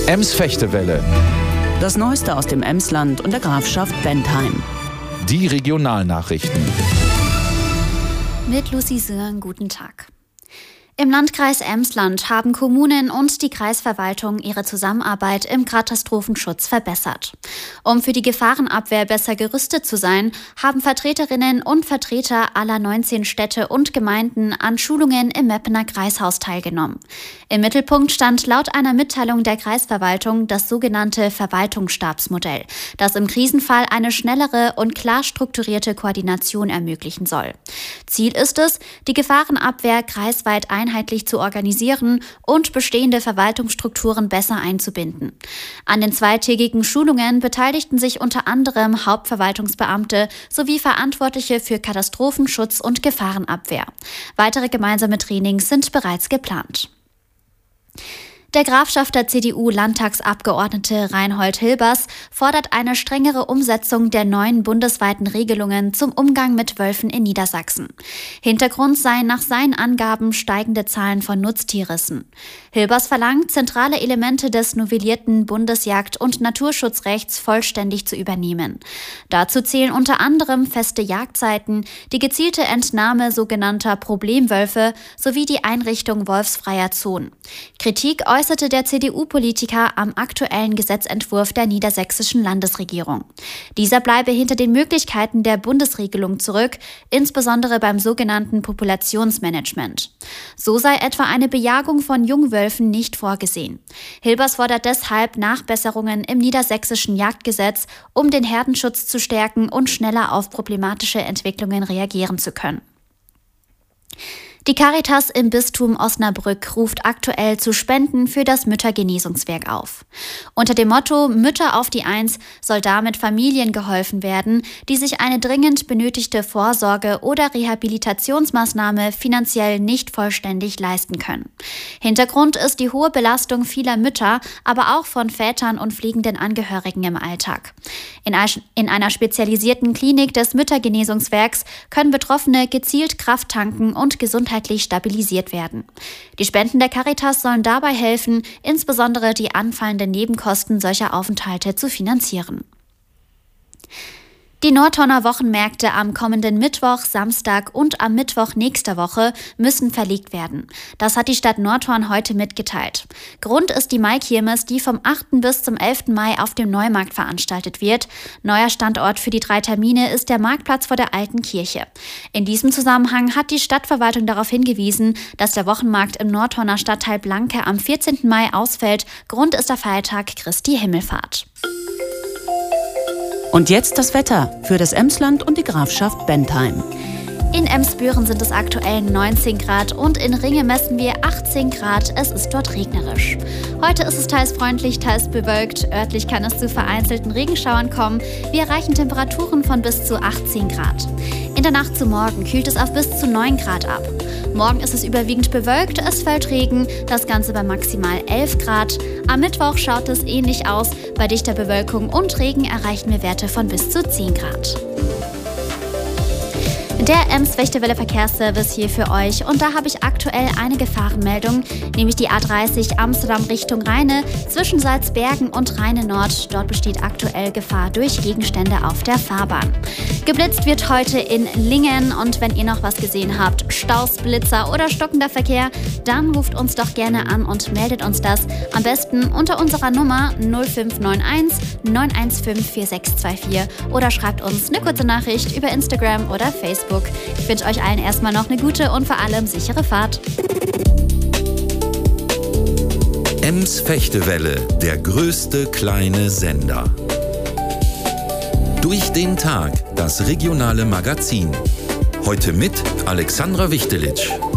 Ems-Fechtewelle. Das Neueste aus dem Emsland und der Grafschaft Bentheim. Die Regionalnachrichten. Mit Lucy Sören, guten Tag. Im Landkreis Emsland haben Kommunen und die Kreisverwaltung ihre Zusammenarbeit im Katastrophenschutz verbessert. Um für die Gefahrenabwehr besser gerüstet zu sein, haben Vertreterinnen und Vertreter aller 19 Städte und Gemeinden an Schulungen im Meppener Kreishaus teilgenommen. Im Mittelpunkt stand laut einer Mitteilung der Kreisverwaltung das sogenannte Verwaltungsstabsmodell, das im Krisenfall eine schnellere und klar strukturierte Koordination ermöglichen soll. Ziel ist es, die Gefahrenabwehr kreisweit einheitlich zu organisieren und bestehende Verwaltungsstrukturen besser einzubinden. An den zweitägigen Schulungen beteiligten sich unter anderem Hauptverwaltungsbeamte sowie Verantwortliche für Katastrophenschutz und Gefahrenabwehr. Weitere gemeinsame Trainings sind bereits geplant. Der Grafschafter CDU-Landtagsabgeordnete Reinhold Hilbers fordert eine strengere Umsetzung der neuen bundesweiten Regelungen zum Umgang mit Wölfen in Niedersachsen. Hintergrund seien nach seinen Angaben steigende Zahlen von Nutztierrissen. Hilbers verlangt, zentrale Elemente des novellierten Bundesjagd- und Naturschutzrechts vollständig zu übernehmen. Dazu zählen unter anderem feste Jagdzeiten, die gezielte Entnahme sogenannter Problemwölfe sowie die Einrichtung wolfsfreier Zonen. Kritik äußerte der CDU-Politiker am aktuellen Gesetzentwurf der niedersächsischen Landesregierung. Dieser bleibe hinter den Möglichkeiten der Bundesregelung zurück, insbesondere beim sogenannten Populationsmanagement. So sei etwa eine Bejagung von Jungwölfen nicht vorgesehen. Hilbers fordert deshalb Nachbesserungen im niedersächsischen Jagdgesetz, um den Herdenschutz zu stärken und schneller auf problematische Entwicklungen reagieren zu können. Die Caritas im Bistum Osnabrück ruft aktuell zu Spenden für das Müttergenesungswerk auf. Unter dem Motto Mütter auf die Eins soll damit Familien geholfen werden, die sich eine dringend benötigte Vorsorge- oder Rehabilitationsmaßnahme finanziell nicht vollständig leisten können. Hintergrund ist die hohe Belastung vieler Mütter, aber auch von Vätern und pflegenden Angehörigen im Alltag. In einer spezialisierten Klinik des Müttergenesungswerks können Betroffene gezielt Kraft tanken und gesundheitlich stabilisiert werden. Die Spenden der Caritas sollen dabei helfen, insbesondere die anfallenden Nebenkosten solcher Aufenthalte zu finanzieren. Die Nordhorner Wochenmärkte am kommenden Mittwoch, Samstag und am Mittwoch nächster Woche müssen verlegt werden. Das hat die Stadt Nordhorn heute mitgeteilt. Grund ist die Maikirmes, die vom 8. bis zum 11. Mai auf dem Neumarkt veranstaltet wird. Neuer Standort für die 3 Termine ist der Marktplatz vor der Alten Kirche. In diesem Zusammenhang hat die Stadtverwaltung darauf hingewiesen, dass der Wochenmarkt im Nordhorner Stadtteil Blanke am 14. Mai ausfällt. Grund ist der Feiertag Christi Himmelfahrt. Und jetzt das Wetter für das Emsland und die Grafschaft Bentheim. In Emsbüren sind es aktuell 19 Grad und in Ringe messen wir 18 Grad. Es ist dort regnerisch. Heute ist es teils freundlich, teils bewölkt. Örtlich kann es zu vereinzelten Regenschauern kommen. Wir erreichen Temperaturen von bis zu 18 Grad. In der Nacht zu morgen kühlt es auf bis zu 9 Grad ab. Morgen ist es überwiegend bewölkt, es fällt Regen, das Ganze bei maximal 11 Grad. Am Mittwoch schaut es ähnlich aus. Bei dichter Bewölkung und Regen erreichen wir Werte von bis zu 10 Grad. Der Ems-Fechtewelle Verkehrsservice hier für euch und da habe ich aktuell eine Gefahrenmeldung, nämlich die A30 Amsterdam Richtung Rheine zwischen Salzbergen und Rheine Nord. Dort besteht aktuell Gefahr durch Gegenstände auf der Fahrbahn. Geblitzt wird heute in Lingen und wenn ihr noch was gesehen habt, Staus, Blitzer oder stockender Verkehr, dann ruft uns doch gerne an und meldet uns das. Am besten unter unserer Nummer 0591 915 4624 oder schreibt uns eine kurze Nachricht über Instagram oder Facebook. Ich wünsche euch allen erstmal noch eine gute und vor allem sichere Fahrt. Ems-Fechtewelle, der größte kleine Sender. Durch den Tag, das regionale Magazin. Heute mit Alexandra Wichtelitsch.